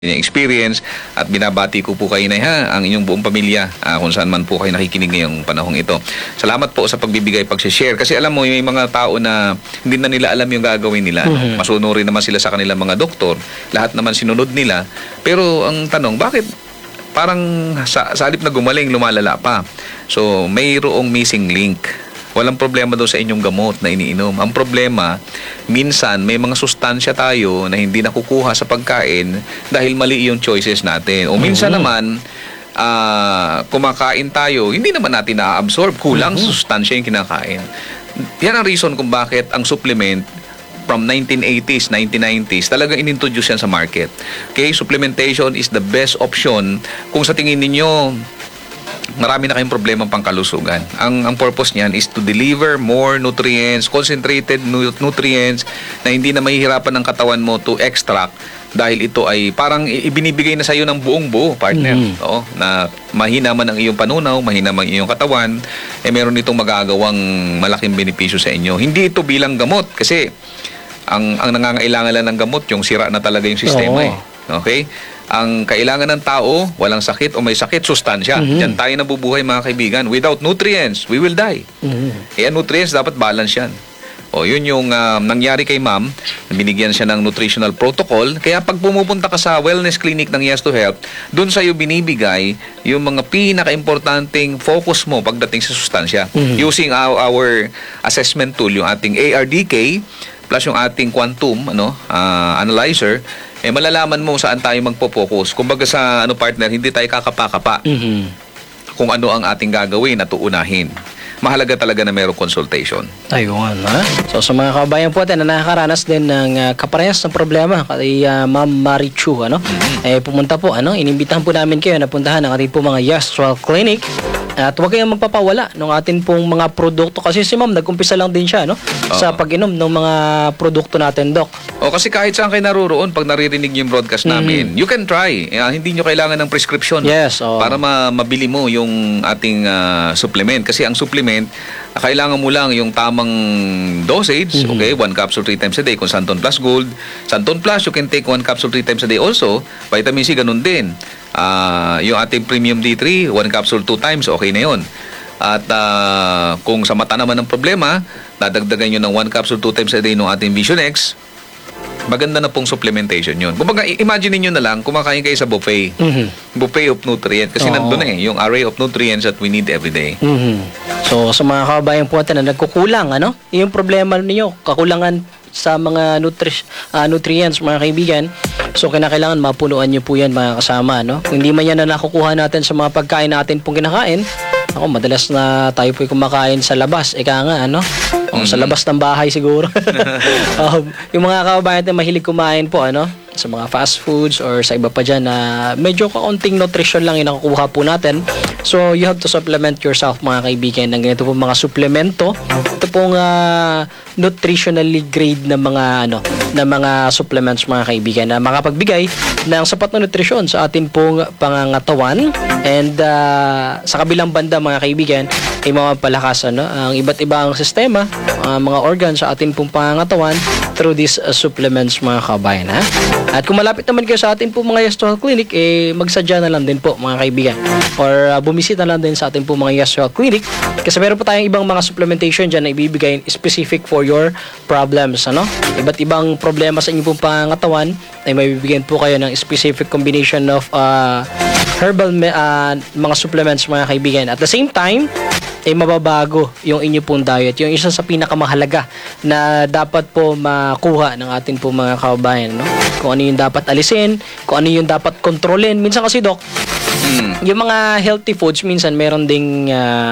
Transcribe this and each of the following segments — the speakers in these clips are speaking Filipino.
experience at binabati ko po kayo na ang inyong buong pamilya kung saan man po kayo nakikinig ngayong panahong ito. Salamat po sa pagbibigay, pag-share kasi alam mo may mga tao na hindi na nila alam yung gagawin nila. Masunurin naman sila sa kanilang mga doktor, lahat naman sinunod nila, pero ang tanong, bakit parang sa halip na gumaling, lumalala pa? So mayroong missing link. Walang problema daw sa inyong gamot na iniinom. Ang problema, minsan may mga sustansya tayo na hindi nakukuha sa pagkain dahil mali yung choices natin. O minsan naman, kumakain tayo, hindi naman natin na-absorb. Kulang sustansya yung kinakain. Yan ang reason kung bakit ang supplement from 1980s, 1990s, talagang inintroduce yan sa market. Okay, supplementation is the best option kung sa tingin ninyo marami na kayong problema pang kalusugan. Ang purpose niyan is to deliver more nutrients, concentrated nutrients na hindi na mahihirapan ng katawan mo to extract dahil ito ay parang ibinibigay na sa iyo ng buong buo, partner. Oo, na mahina man ang iyong panunaw, mahina man ang iyong katawan, meron itong magagawang malaking benepisyo sa inyo. Hindi ito bilang gamot kasi ang nangangailangan lang ng gamot yung sira na talaga yung sistema. Okay? Ang kailangan ng tao, walang sakit o may sakit, sustansya. Diyan tayo nabubuhay, mga kaibigan. Without nutrients, we will die. Ang nutrients, dapat balance yan. O, yun yung nangyari kay ma'am. Binigyan siya ng nutritional protocol. Kaya pag pumupunta ka sa wellness clinic ng Yes to Health, dun sa'yo binibigay yung mga pinaka-importanting focus mo pagdating sa sustansya. Using our assessment tool, yung ating ARDK, plus yung ating quantum analyzer, malalaman mo saan tayo magpo-focus. Kumbaga sa partner, hindi tayo kakapa-kapa kung ano ang ating gagawin at uunahin. Mahalaga talaga na mayroong consultation. Ayun, ha? So, sa mga kabayan po natin na nakakaranas din ng kaparehas ng problema kay Ma'am Marichu, pumunta po, inimbitahan po namin kayo na puntahan ang ating po mga Yes Clinic. At huwag kayong magpapawala ng atin pong mga produkto kasi si ma'am nag-umpisa lang din siya sa pag-inom ng mga produkto natin, Doc. Kasi kahit saan kayo naruroon pag naririnig yung broadcast namin, you can try. Hindi nyo kailangan ng prescription para mabili mo yung ating supplement. Kasi ang supplement, kailangan mo lang yung tamang dosage, okay? 1 capsule 3 times a day kung Santon Plus Gold. Santon Plus, you can take 1 capsule 3 times a day also. Vitamin C, ganun din. Yung ating Premium D3, 1 capsule 2 times, okay na yun. At kung sa mata naman ang problema, dadagdagan nyo ng 1 capsule 2 times a day ng ating Vision X, maganda na pong supplementation yun. Kumbaga, imagine niyo na lang, kumakain kayo sa buffet. Buffet of nutrients. Kasi nandun yung array of nutrients that we need every day. So, sa mga kababayan po natin na nagkukulang, yung problema niyo, kakulangan sa mga nutrients, mga kaibigan. So, kinakailangan mapunuan nyo po yan, mga kasama, Kung hindi man yan na nakukuha natin sa mga pagkain natin pong kinakain, madalas na tayo po kumakain sa labas. Ika nga, sa labas ng bahay siguro. Yung mga kababayan natin mahilig kumain po, sa mga fast foods or sa iba pa dyan na medyo kaunting nutrition lang yung nakukuha po natin. So, you have to supplement yourself, mga kaibigan, ng ganito po mga suplemento. Ito pong nutritionally grade na mga supplements, mga kaibigan, na makapagbigay ng sapat na nutrisyon sa atin pong pangangatawan. And sa kabilang banda, mga kaibigan, ay mapapalakas ang iba't ibang sistema, mga organs sa atin pong pangangatawan through these supplements, mga kabayan. At kung malapit naman kayo sa atin po mga Yes to Health Clinic, magsadya na lang din po, mga kaibigan, or bumisita lang din sa atin po mga Yes to Health Clinic kasi meron po tayong ibang mga supplementation dyan na ibibigay specific for your problems. Iba't ibang problema sa inyong pong pangatawan ay mabibigyan po kayo ng specific combination of herbal mga supplements, mga kaibigan. At the same time, ay mababago yung inyo pong diet. Yung isa sa pinakamahalaga na dapat po makuha ng atin po mga kababayan. Kung ano yung dapat alisin, kung ano yung dapat kontrolin. Minsan kasi, Doc, yung mga healthy foods, minsan meron ding,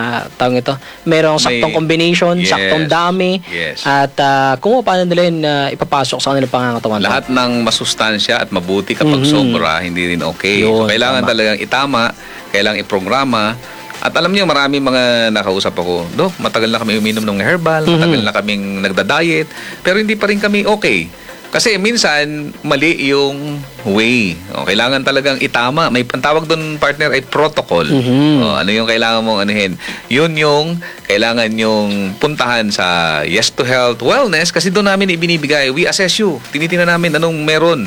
merong saktong combination, saktong dami, at kung paano nila yun ipapasok sa kanilang pangangatawan. Lahat ng masustansya at mabuti kapag sobra, hindi rin okay. So, kailangan talagang itama, kailangan iprograma. At alam niyo, marami mga nakausap ako, Dok, matagal na kami uminom ng herbal, matagal na kaming nagda-diet, pero hindi pa rin kami okay. Kasi minsan, mali yung way. Kailangan talagang itama. May pantawag doon, partner, ay protocol. Ano yung kailangan mong anuhin? Yun yung kailangan yung puntahan sa Yes to Health Wellness kasi doon namin ibinibigay. We assess you. Tinitingnan namin anong meron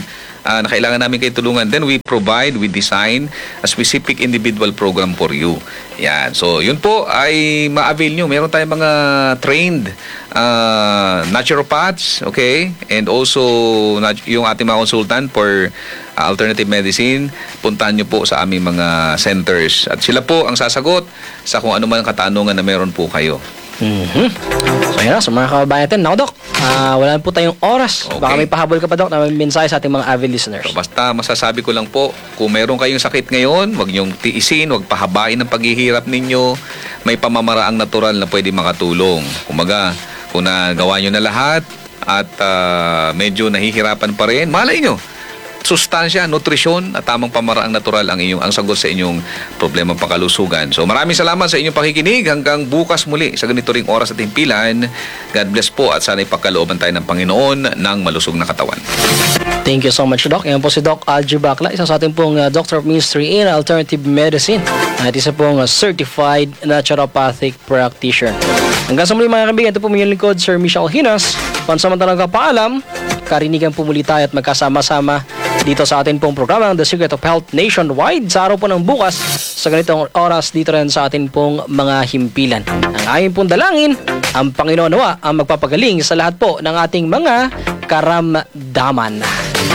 na kailangan namin kayo tulungan, then we design a specific individual program for you. Yan. So, yun po ay ma-avail nyo. Meron tayong mga trained naturopaths, okay? And also, yung ating mga consultant for alternative medicine, puntahan nyo po sa aming mga centers. At sila po ang sasagot sa kung ano man ang katanungan na meron po kayo. So yun na, sa mga kababayan natin. Naku, Doc, wala na po tayong oras. Okay. Baka may pahabol ka pa, Doc, na may mensahe sa ating mga avid listeners. So, basta masasabi ko lang po, kung meron kayong sakit ngayon, wag niyong tiisin, wag pahabain ang paghihirap ninyo. May pamamaraang natural na pwede makatulong. Kumaga, kung nagawa nyo na lahat at medyo nahihirapan pa rin, malay nyo, sustansya, nutrisyon at tamang pamaraang natural ang sagot sa inyong problema pangkalusugan. So maraming salamat sa inyong pakikinig. Hanggang bukas muli sa ganito ring oras at himpilan. God bless po at sana ipagkalooban tayo ng Panginoon ng malusog na katawan. Thank you so much, Doc. Yan po si Doc Algie Bacla, isa sa ating pong Doctor of Ministry in Alternative Medicine at isa pong certified naturopathic practitioner. Hanggang sa muli mga kaibigan, ito po yung lingkod, Sir Michelle Hinas. Pansamantalang kapaalam, karinigan po muli tayo at magkasama-sama dito sa atin pong programa The Secret of Health Nationwide sa araw po ng bukas sa ganitong oras dito rin sa atin pong mga himpilan. Ang aking pong dalangin, ang Panginoon nawa ang magpapagaling sa lahat po ng ating mga karamdaman.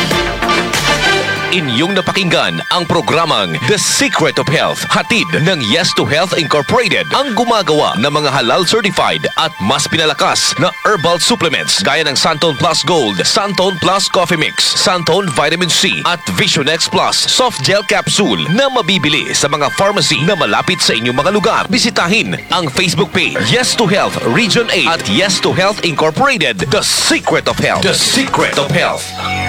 Inyong napakinggan ang programang The Secret of Health, hatid ng Yes to Health Incorporated, ang gumagawa ng mga halal certified at mas pinalakas na herbal supplements gaya ng Santon Plus Gold, Santon Plus Coffee Mix, Santon Vitamin C at Visionex Plus Soft Gel Capsule na mabibili sa mga pharmacy na malapit sa inyong mga lugar. Bisitahin ang Facebook page Yes to Health Region 8 at Yes to Health Incorporated, The Secret of Health. The Secret of Health.